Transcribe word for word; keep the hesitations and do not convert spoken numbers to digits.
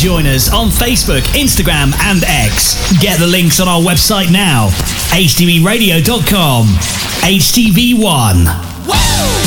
join us on Facebook, Instagram and X. Get the links on our website now, h t v radio dot com. H T V one. Woo!